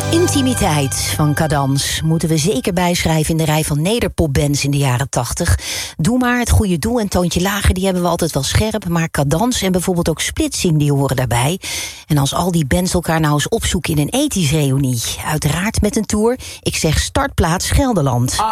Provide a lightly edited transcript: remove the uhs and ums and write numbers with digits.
Intimiteit van Cadans moeten we zeker bijschrijven in de rij van nederpopbands in de jaren 80. Doe maar, Het Goede Doel en Toontje Lager, die hebben we altijd wel scherp. Maar Cadans en bijvoorbeeld ook Splitsing, die horen daarbij. En als al die bands elkaar nou eens opzoeken in een ethisch reunie, uiteraard met een tour. Ik zeg startplaats Gelderland.